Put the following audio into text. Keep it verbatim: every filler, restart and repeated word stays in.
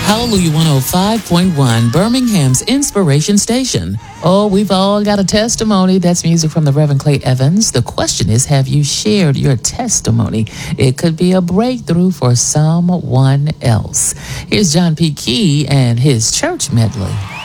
Hallelujah one oh five point one, Birmingham's Inspiration Station. Oh, we've all got a testimony. That's music from the Reverend Clay Evans. The question is, have you shared your testimony? It could be a breakthrough for someone else. Here's John P. Key and his church medley.